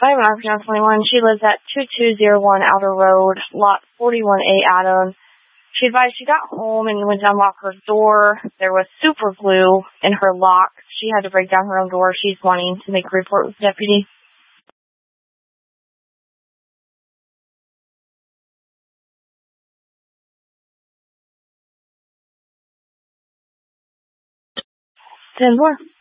5 African 21. She lives at 2201 Outer Road, lot 41A, Adams. She advised she got home and went to unlock her door. There was super glue in her lock. She had to break down her own door. She's wanting to make a report with the deputy. Ten more.